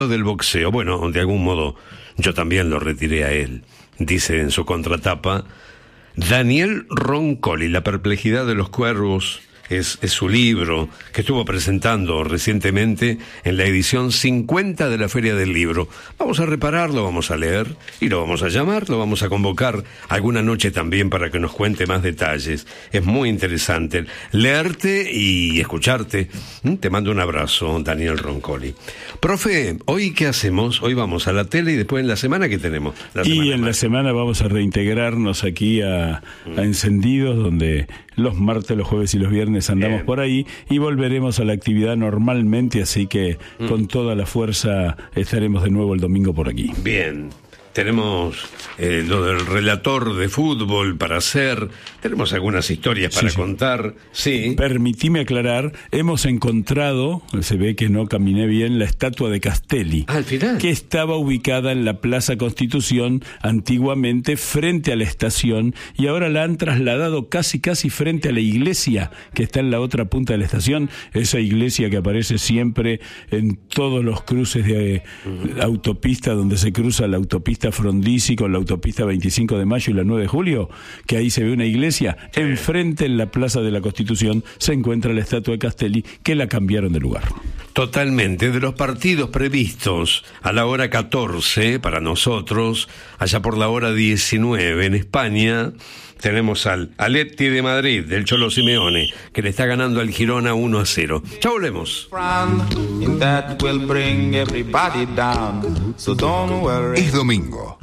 del boxeo. Bueno, de algún modo yo también lo retiré a él. Dice en su contratapa, Daniel Roncoli, La perplejidad de los cuervos. Es su libro que estuvo presentando recientemente en la edición 50 de la Feria del Libro. Vamos a repararlo, vamos a leer y lo vamos a llamar, lo vamos a convocar alguna noche también para que nos cuente más detalles. Es muy interesante leerte y escucharte. Te mando un abrazo, Daniel Roncoli. Profe, ¿hoy qué hacemos? Hoy vamos a la tele y después en la semana, ¿qué tenemos? La semana vamos a reintegrarnos aquí a Encendidos, donde los martes, los jueves y los viernes andamos por ahí y volveremos a la actividad normalmente, así que con toda la fuerza estaremos de nuevo el domingo por aquí. Bien. Tenemos lo del relator de fútbol para hacer, tenemos algunas historias para contar. Sí. Permitime aclarar, hemos encontrado, se ve que no caminé bien, la estatua de Castelli. Al final. Que estaba ubicada en la Plaza Constitución, antiguamente frente a la estación, y ahora la han trasladado casi frente a la iglesia que está en la otra punta de la estación, esa iglesia que aparece siempre en todos los cruces de autopista, donde se cruza la autopista Frondizi con la autopista 25 de Mayo y la 9 de Julio, que ahí se ve una iglesia. Enfrente, en la Plaza de la Constitución, se encuentra la estatua de Castelli, que la cambiaron de lugar. Totalmente. De los partidos previstos a la hora 14 para nosotros, allá por la hora 19 en España, tenemos al Atleti de Madrid, del Cholo Simeone, que le está ganando al Girona 1-0. Ya volvemos. Es domingo.